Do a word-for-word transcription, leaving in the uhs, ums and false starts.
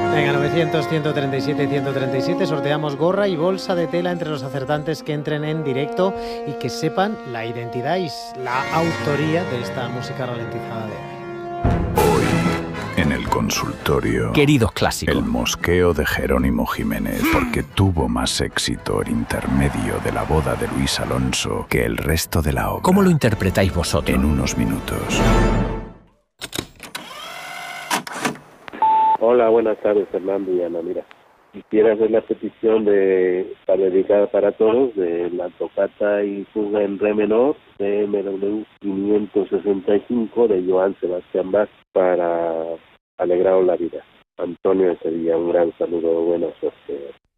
Venga, novecientos, ciento treinta y siete y ciento treinta y siete, sorteamos gorra y bolsa de tela entre los acertantes que entren en directo y que sepan la identidad y la autoría de esta música ralentizada de hoy. Hoy, en el consultorio, queridos clásicos, el mosqueo de Jerónimo Jiménez, porque tuvo más éxito el intermedio de la boda de Luis Alonso que el resto de la obra. ¿Cómo lo interpretáis vosotros? En unos minutos. Hola, buenas tardes, Fernando y Ana. Mira, quisiera hacer la petición de para dedicada para todos de la tocata y fuga en re menor de M W quinientos sesenta y cinco de Johann Sebastian Bach para alegraros la vida. Antonio de Sevilla, un gran saludo, buena suerte.